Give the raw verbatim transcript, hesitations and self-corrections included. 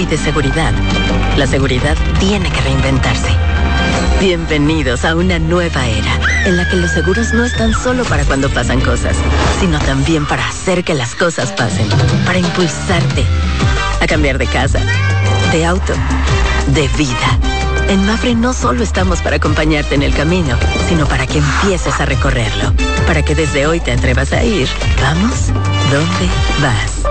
pide seguridad, la seguridad tiene que reinventarse. Bienvenidos a una nueva era, en la que los seguros no están solo para cuando pasan cosas, sino también para hacer que las cosas pasen, para impulsarte a cambiar de casa, de auto, de vida. En Mapfre no solo estamos para acompañarte en el camino, sino para que empieces a recorrerlo, para que desde hoy te atrevas a ir. ¿Vamos? ¿Dónde vas?